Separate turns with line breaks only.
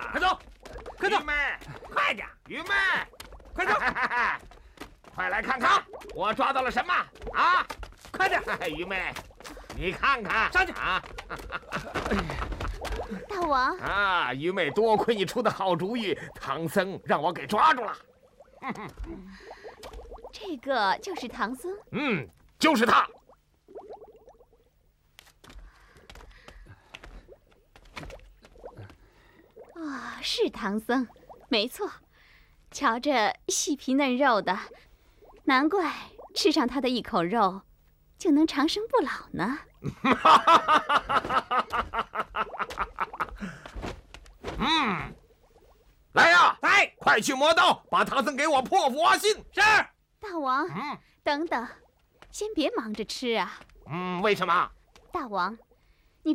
快走，快走！
愚昧，快点，愚昧，
快走！
快来看看，我抓到了什么啊？
快点！
愚昧，你看看，
上去
啊！
大王，
啊，愚昧，多亏你出的好主意，唐僧让我给抓住了。
这个就是唐僧。
就是他。
是唐僧，没错。瞧这细皮嫩肉的，难怪吃上他的一口肉，就能长生不老呢。
来呀，
来，
快去磨刀，把唐僧给我破佛心。
是。
大王，等等，先别忙着吃啊。
为什么？
大王，